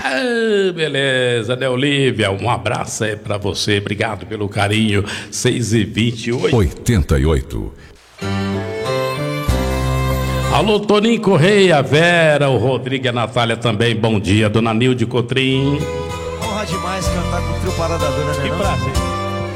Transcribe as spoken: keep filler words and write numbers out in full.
Ah, beleza, né, Olívia? Um abraço aí pra você, obrigado pelo carinho. seis e vinte e oito. oitenta e oito. Alô, Toninho Correia, Vera, o Rodrigo e a Natália também, bom dia. Dona Nilde Cotrim. Honra demais cantar com o trio Parada Dura, né? Que prazer.